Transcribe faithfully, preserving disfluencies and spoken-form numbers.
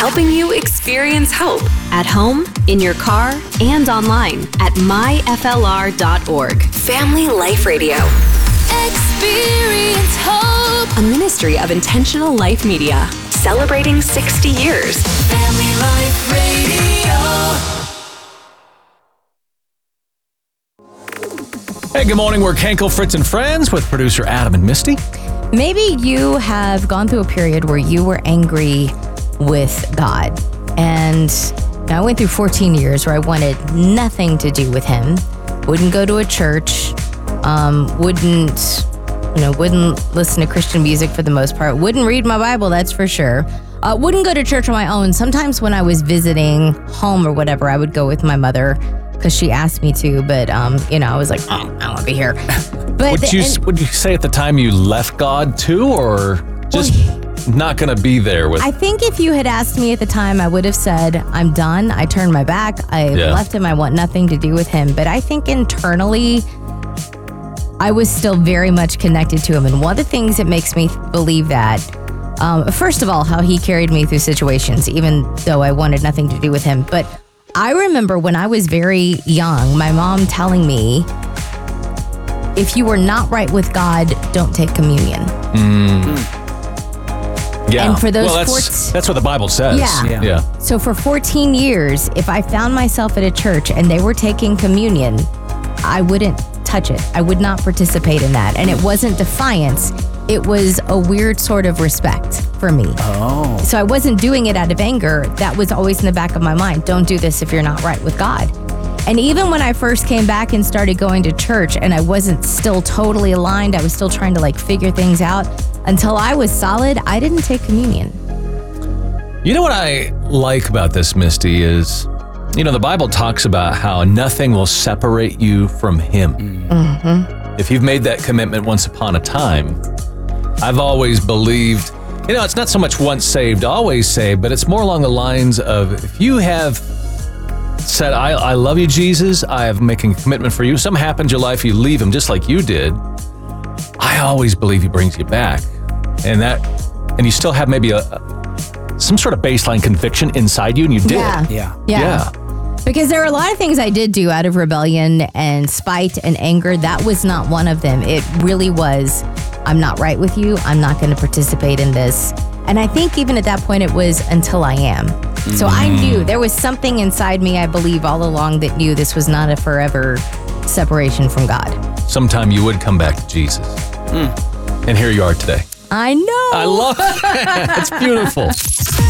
helping you experience hope at home, in your car, and online at my f l r dot org. Family Life Radio. Experience hope. A ministry of Intentional Life Media. Celebrating sixty years. Family Life Radio. Hey, good morning. We're Kenkel, Fritz, and Friends with producer Adam and Misty. Maybe you have gone through a period where you were angry with God. And I went through fourteen years where I wanted nothing to do with him. Wouldn't go to a church. Um, wouldn't, you know, wouldn't listen to Christian music for the most part. Wouldn't read my Bible, that's for sure. Uh, wouldn't go to church on my own. Sometimes when I was visiting home or whatever, I would go with my mother because she asked me to. But, um, you know, I was like, oh, I don't want to be here. But would you and, would you say at the time you left God too, or just well, not going to be there with? I think if you had asked me at the time, I would have said, I'm done. I turned my back. I yeah. left him. I want nothing to do with him. But I think internally, I was still very much connected to him. And one of the things that makes me believe that, um, first of all, how he carried me through situations, even though I wanted nothing to do with him. But I remember when I was very young, my mom telling me, if you were not right with God, don't take communion. Mm. Yeah. And for those well, that's, fourteen that's what the Bible says. Yeah. yeah. Yeah. So for fourteen years, if I found myself at a church and they were taking communion, I wouldn't touch it. I would not participate in that. And it wasn't defiance. It was a weird sort of respect for me. Oh. So I wasn't doing it out of anger. That was always in the back of my mind. Don't do this if you're not right with God. And even when I first came back and started going to church and I wasn't still totally aligned, I was still trying to like figure things out, until I was solid, I didn't take communion. You know what I like about this, Misty, is, you know, the Bible talks about how nothing will separate you from him. Mm-hmm. If you've made that commitment once upon a time, I've always believed, you know, it's not so much once saved, always saved, but it's more along the lines of if you have said, I, I love you, Jesus, I am making a commitment for you, something happens in your life, you leave him just like you did, I always believe he brings you back. And that, and you still have maybe a, a some sort of baseline conviction inside you, and you did. Yeah. Yeah. Yeah. yeah. Because there are a lot of things I did do out of rebellion and spite and anger. That was not one of them. It really was, I'm not right with you. I'm not going to participate in this. And I think even at that point, it was until I am. So I knew there was something inside me, I believe, all along that knew this was not a forever separation from God. Sometime you would come back to Jesus. Mm. And here you are today. I know. I love it. It's beautiful.